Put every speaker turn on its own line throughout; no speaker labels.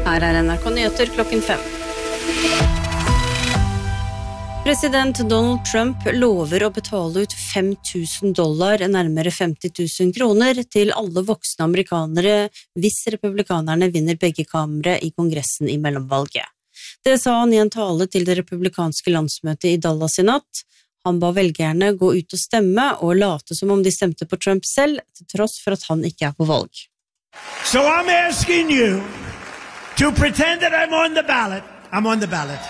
Her NRK Nyheter klokken 5. President Donald Trump lover å betale ut $5,000, nærmere 50 000 kroner, til alle voksne amerikanere hvis republikanerne vinner begge kamre i Kongressen i mellomvalget. Det sa han i en tale til det republikanske landsmøtet i Dallas i natt. Han ba velgerne gå ut og stemme og late som om de stemte på Trump selv, til tross for at han ikke på valg.
So I'm asking you to pretend that I'm on the ballot. I'm on the ballot.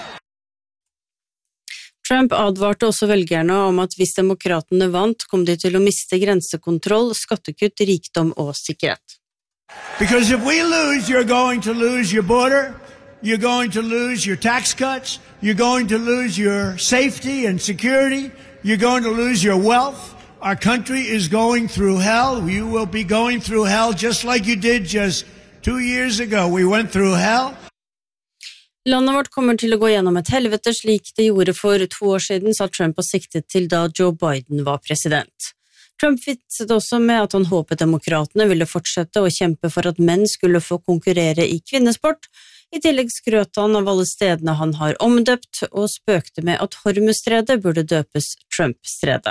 Trump advarte også velgerne om at hvis demokratene vant, kom de til å miste grensekontroll, skattekutt, rikdom og sikkerhet.
Because if we lose, you're going to lose your border, you're going to lose your tax cuts, you're going to lose your safety and security, you're going to lose your wealth. Our country is going through hell. You will be going through hell just like you did just 2 years ago. We went through hell.
Landet vårt kommer til å gå gjennom et helvete slik det gjorde for 2 år siden, sa Trump og siktet til da Joe Biden var president. Trump vitset også med at han håpet demokratene ville fortsette å kjempe for at menn skulle få konkurrere i kvinnesport. I tillegg skrøt han av alle stedene han har omdøpt, og spøkte med at Hormuzstredet burde døpes Trump-stredet.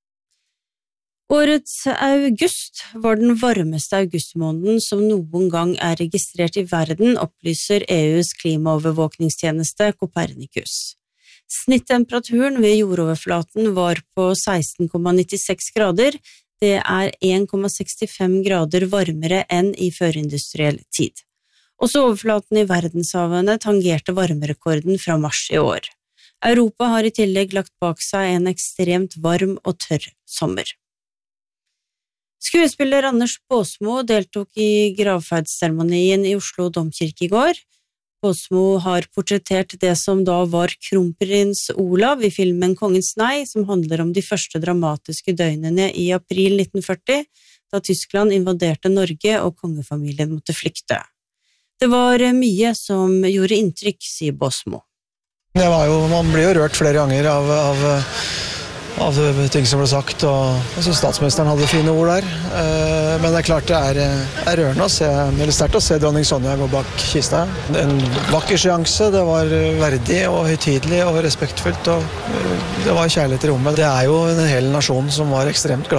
Årets august var den varmeste augustmåneden som noen gang registrert i verden, opplyser EUs klimaovervåkningstjeneste Copernicus. Snittemperaturen ved jordoverflaten var på 16,96 grader. Det 1,65 grader varmere enn i førindustriell tid. Også overflaten i verdenshavene tangerte varmerekorden fra mars i år. Europa har i tillegg lagt bak seg en ekstremt varm og tørr sommer. Skuespiller Anders Baasmo deltok i gravferdsseremonien i Oslo domkirke i går. Baasmo har portrettert det som da var kronprins Olav i filmen Kongens Nei, som handler om de første dramatiske døgnene i april 1940, da Tyskland invaderte Norge og kongefamilien måtte flykte. Det var mye som gjorde inntrykk, sier Baasmo.
Man blir jo rørt flere ganger av ting som ble sagt, og jeg synes statsministeren hadde fine ord der. Men det klart det rørende å se, eller sterkt å se dronning Sonja gå bak kista. En vakker seanse, det var verdig og høytidelig og respektfullt, og det var kjærlighet i rommet. Det jo en hel nasjon som var ekstremt glad.